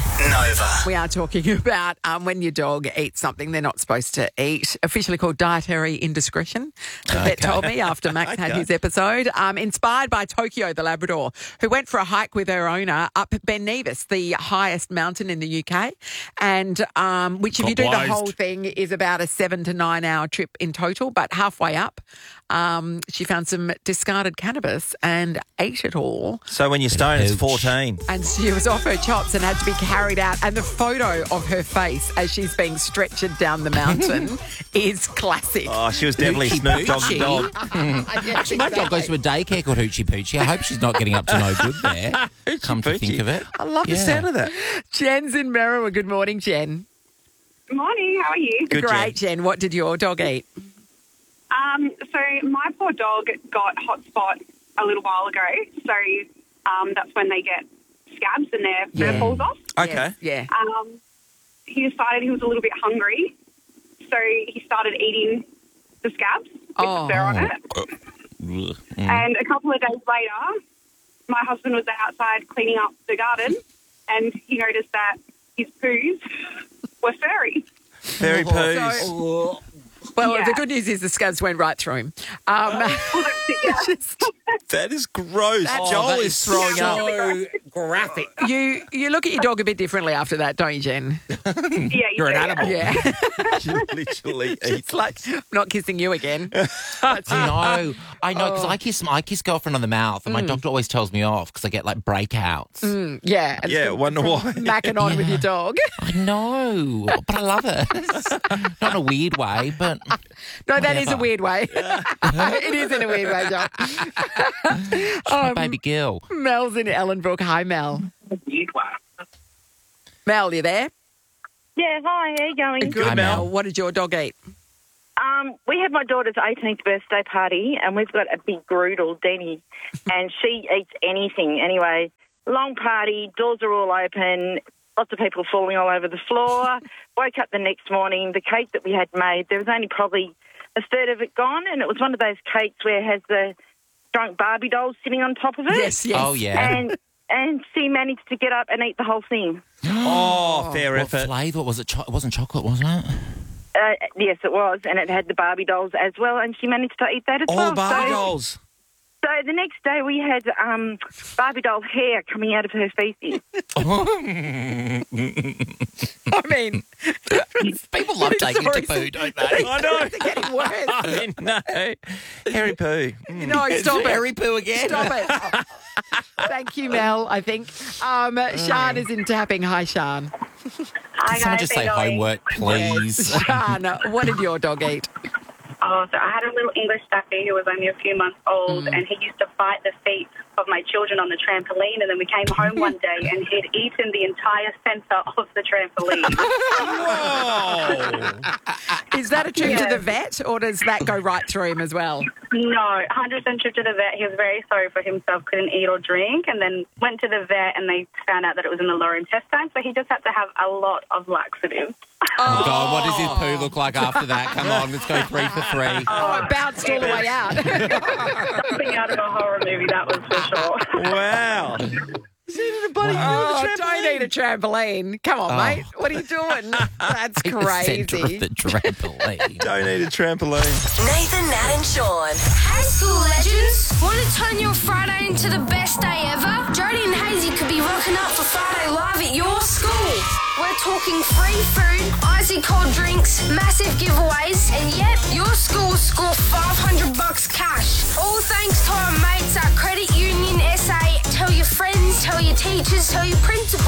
Nova. We are talking about when your dog eats something they're not supposed to eat, officially called dietary indiscretion. The vet told me after Max had his episode. Inspired by Tokyo, the Labrador, who went for a hike with her owner up Ben Nevis, the highest mountain in the UK, and which, if you do the whole thing, is about a 7 to 9 hour trip in total. But halfway up, she found some discarded cannabis and ate it all. So when you're stoned, it's 14. And she was off her chops and had to be carried out. And the photo of her face as she's being stretchered down the mountain is classic. Oh, she was definitely Snoop Dogg's dog. Actually, my dog goes to a daycare called Hoochie Poochie. I hope she's not getting up to no good there. Come to think of it. I love the sound of that. Jen's in Merriwa. Good morning, Jen. Good morning. How are you? Good, Great, Jen. What did your dog eat? So my poor dog got hotspot a little while ago. So that's when they get scabs and their fur falls off. Okay. Yeah. He decided he was a little bit hungry, so he started eating the scabs with the fur on it. And a couple of days later, my husband was outside cleaning up the garden, and he noticed that his poos were furry. Fairy poos. So, the good news is the scabs went right through him. That is gross. Joel is throwing up. So graphic. You look at your dog a bit differently after that, don't you, Jen? Yeah, You're an animal. Yeah. She literally eats. It's like, I'm not kissing you again. I know, because I kiss girlfriend on the mouth, and my doctor always tells me off because I get like breakouts. Yeah. And Yeah, wonder why. macking on with your dog. I know, but I love it. Not in a weird way, but No, that is a whatever. weird way. It is in a weird way, John. She's my baby girl. Mel's in Ellenbrook. Hi, Mel. Mel, you there? Yeah, hi, how you going? Good, Hi, Mel. Mel. What did your dog eat? We had my daughter's 18th birthday party, and we've got a big groodle, Denny, and she eats anything. Anyway, long party, doors are all open, lots of people falling all over the floor. Woke up the next morning, the cake that we had made, there was only probably a third of it gone, and it was one of those cakes where it has the drunk Barbie dolls sitting on top of it. Yes. Oh, yeah. And she managed to get up and eat the whole thing. Oh, fair What effort. flavour? Was it? It wasn't chocolate, wasn't it? Yes, it was, and it had the Barbie dolls as well, and she managed to eat that as well. All Barbie dolls. So the next day we had Barbie doll hair coming out of her feces. I mean, People love taking to poo, don't they? I know. it's getting worse. I know. Hairy poo. No, stop it. Hairy poo again. Stop it. Thank you, Mel, I think. Shan is in Tapping. Hi, Shan. Hi, Can someone guys, just how say you going? homework, please? Shan, what did your dog eat? Oh, so I had a little English Staffy who was only a few months old, and he used to fight the feet of my children on the trampoline, and then we came home one day and he'd eaten the entire centre of the trampoline. Is that a trip to the vet, or does that go right through him as well? No, 100% trip to the vet. He was very sorry for himself, couldn't eat or drink, and then went to the vet and they found out that it was in the lower intestine, so he just had to have a lot of laxatives. Oh, God, what does his poo look like after that? Come on, let's go 3 for 3. Oh, it bounced all the way out. Something out of a horror movie, that was for sure. Wow. He's eating a bloody Don't eat a trampoline. Come on, mate. What are you doing? That's In the centre of crazy. the trampoline. Don't eat a trampoline. Nathan, Nat, and Sean. Hey, school legends! Want to turn your Friday into the best day ever? Jodie and Hazy could be rocking up for Friday Live at your school. We're talking free food, icy cold drinks, massive giveaways, and yep, your school will score $500 cash. All thanks to our mates at Credit Union SA. Tell your friends, tell your teachers, tell your principal.